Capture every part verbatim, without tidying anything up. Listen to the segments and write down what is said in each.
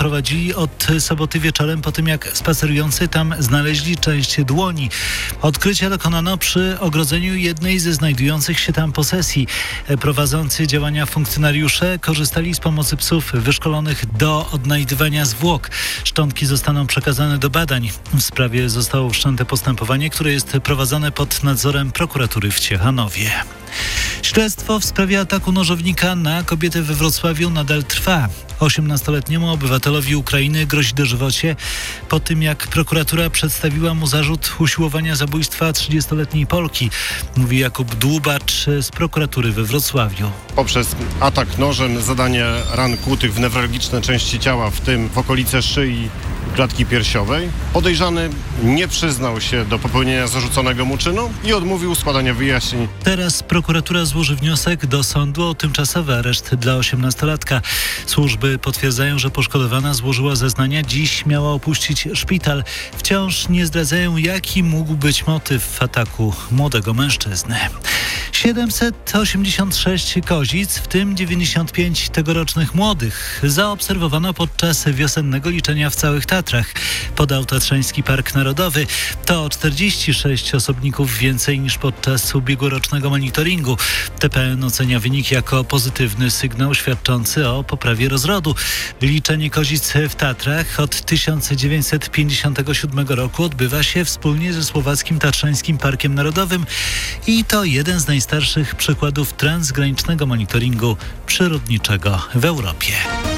prowadzili od soboty wieczorem po tym, jak spacerujący tam znaleźli część dłoni. Odkrycia dokonano przy ogrodzeniu jednej ze znajdujących się tam posesji. Prowadzący działania funkcjonariusze korzystali z pomocy psów wyszkolonych do odnajdywania zwłok. Szczątki zostaną przekazane do badań. W sprawie zostało wszczęte postępowanie, które jest prowadzone pod nadzorem prokuratury w Ciechanowie. Śledztwo w sprawie ataku nożownika na kobietę we Wrocławiu nadal trwa. osiemnastoletniemu obywatelowi Ukrainy grozi dożywocie po tym, jak prokuratura przedstawiła mu zarzut usiłowania zabójstwa trzydziestoletniej Polki, mówi Jakub Dłubacz z prokuratury we Wrocławiu. Poprzez atak nożem, zadanie ran kłutych w newralgiczne części ciała, w tym w okolice szyi, klatki piersiowej, podejrzany nie przyznał się do popełnienia zarzuconego mu czynu i odmówił składania wyjaśnień. Teraz prokuratura złoży wniosek do sądu o tymczasowy areszt dla osiemnastolatka. Służby potwierdzają, że poszkodowana złożyła zeznania. Dziś miała opuścić szpital. Wciąż nie zdradzają, jaki mógł być motyw ataku młodego mężczyzny. siedemset osiemdziesiąt sześć kozic, w tym dziewięćdziesiąt pięć tegorocznych młodych, zaobserwowano podczas wiosennego liczenia w całych Tatrach, podał Tatrzański Park Narodowy. To czterdzieści sześć osobników więcej niż podczas ubiegłorocznego monitoringu. T P N ocenia wynik jako pozytywny sygnał świadczący o poprawie rozrodu. Liczenie kozic w Tatrach od tysiąc dziewięćset pięćdziesiątego siódmego roku odbywa się wspólnie ze Słowackim Tatrzańskim Parkiem Narodowym i to jeden z najstarszych przykładów transgranicznego monitoringu przyrodniczego w Europie.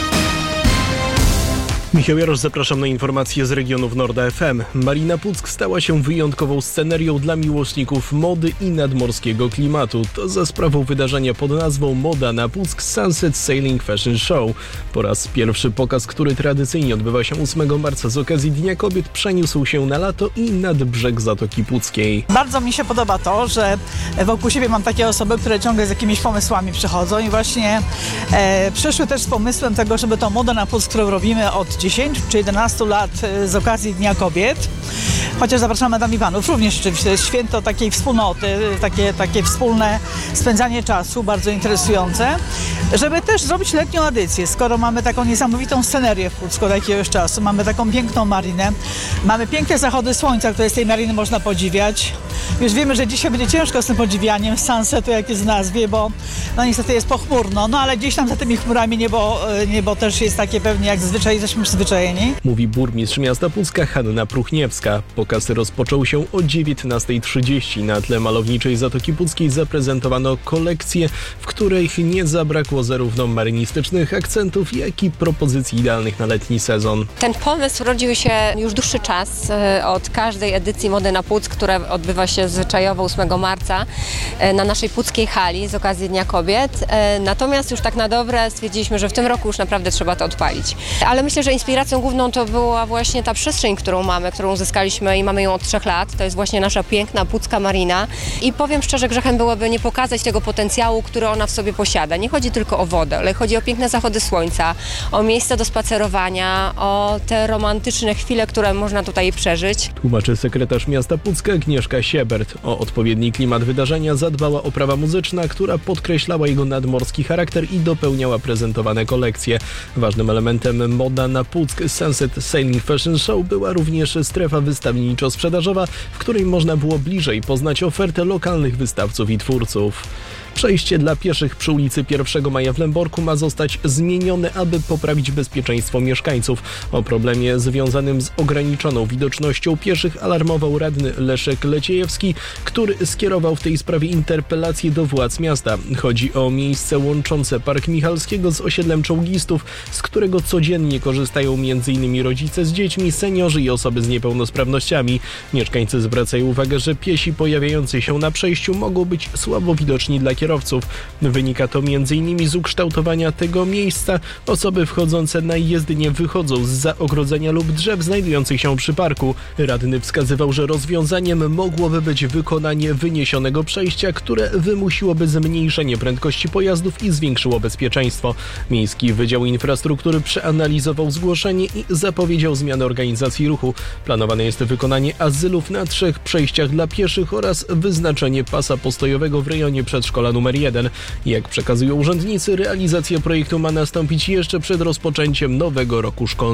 Michał Jarosz, zapraszam na informacje z regionów Norda F M. Marina Puck stała się wyjątkową scenerią dla miłośników mody i nadmorskiego klimatu. To za sprawą wydarzenia pod nazwą Moda na Puck Sunset Sailing Fashion Show. Po raz pierwszy pokaz, który tradycyjnie odbywa się ósmego marca z okazji Dnia Kobiet, przeniósł się na lato i nad brzeg Zatoki Puckiej. Bardzo mi się podoba to, że wokół siebie mam takie osoby, które ciągle z jakimiś pomysłami przychodzą i właśnie e, przyszły też z pomysłem tego, żeby tą modę na Puck, którą robimy od dziesięciu czy jedenastu lat z okazji Dnia Kobiet, chociaż zapraszamy tam i panów, również oczywiście jest święto takiej wspólnoty, takie, takie wspólne spędzanie czasu, bardzo interesujące, żeby też zrobić letnią edycję, skoro mamy taką niesamowitą scenerię w Pucku od jakiegoś czasu, mamy taką piękną marinę, mamy piękne zachody słońca, które z tej mariny można podziwiać. Już wiemy, że dzisiaj będzie ciężko z tym podziwianiem sunsetu, jak jest w nazwie, bo no niestety jest pochmurno, no ale gdzieś tam za tymi chmurami niebo, niebo też jest takie pewnie, jak zazwyczaj jesteśmy przyzwyczajeni. Mówi burmistrz miasta Pucka Hanna Pruchniewska. Pokaz rozpoczął się o dziewiętnasta trzydzieści. Na tle malowniczej Zatoki Puckiej zaprezentowano kolekcję, w której nie zabrakło zarówno marynistycznych akcentów, jak i propozycji idealnych na letni sezon. Ten pomysł rodził się już dłuższy czas od każdej edycji Mody na Puck, która odbywa się zwyczajowo ósmego marca na naszej puckiej hali z okazji Dnia Kobiet. Natomiast już tak na dobre stwierdziliśmy, że w tym roku już naprawdę trzeba to odpalić. Ale myślę, że inspiracją główną to była właśnie ta przestrzeń, którą mamy, którą uzyskaliśmy i mamy ją od trzech lat. To jest właśnie nasza piękna pucka marina. I powiem szczerze, grzechem byłoby nie pokazać tego potencjału, który ona w sobie posiada. Nie chodzi tylko o wodę, ale chodzi o piękne zachody słońca, o miejsca do spacerowania, o te romantyczne chwile, które można tutaj przeżyć. Tłumaczy sekretarz miasta Pucka Agnieszka Siebert. O odpowiedni klimat wydarzenia zadbała oprawa muzyczna, która podkreślała jego nadmorski charakter i dopełniała prezentowane kolekcje. Ważnym elementem Moda na Puck Sunset Sailing Fashion Show była również strefa wystawniczo-sprzedażowa, w której można było bliżej poznać ofertę lokalnych wystawców i twórców. Przejście dla pieszych przy ulicy pierwszego maja w Lęborku ma zostać zmienione, aby poprawić bezpieczeństwo mieszkańców. O problemie związanym z ograniczoną widocznością pieszych alarmował radny Leszek Leciejewski, który skierował w tej sprawie interpelację do władz miasta. Chodzi o miejsce łączące Park Michalskiego z osiedlem Czołgistów, z którego codziennie korzystają m in rodzice z dziećmi, seniorzy i osoby z niepełnosprawnościami. Mieszkańcy zwracają uwagę, że piesi pojawiający się na przejściu mogą być słabo widoczni dla kierowców. Wynika to między innymi z ukształtowania tego miejsca. Osoby wchodzące na jezdnię wychodzą zza ogrodzenia lub drzew znajdujących się przy parku. Radny wskazywał, że rozwiązaniem mogłoby być wykonanie wyniesionego przejścia, które wymusiłoby zmniejszenie prędkości pojazdów i zwiększyło bezpieczeństwo. Miejski Wydział Infrastruktury przeanalizował zgłoszenie i zapowiedział zmianę organizacji ruchu. Planowane jest wykonanie azylów na trzech przejściach dla pieszych oraz wyznaczenie pasa postojowego w rejonie przedszkola numer jeden. Jak przekazują urzędnicy, realizacja projektu ma nastąpić jeszcze przed rozpoczęciem nowego roku szkolnego.